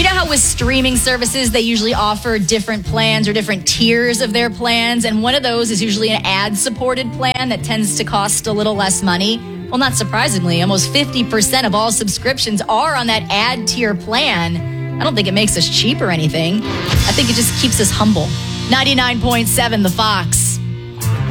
You know how with streaming services, they usually offer different plans or different tiers of their plans, and one of those is usually an ad-supported plan that tends to cost a little less money. Well, not surprisingly, almost 50% of all subscriptions are on that ad tier plan. I don't think it makes us cheap or anything. I think it just keeps us humble. 99.7 The Fox.